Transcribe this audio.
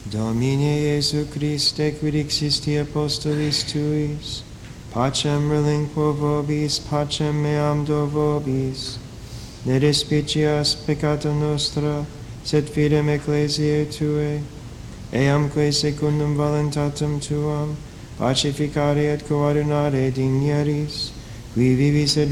Domine Iesu Christe, quid existi apostolis tuis, pacem relinquo vobis, pacem meam do vobis. Ne despicias peccata nostra, sed fidem ecclesiae Tuae, eamque secundum voluntatem Tuam, pacificare et coordinare dignieris, qui vivis et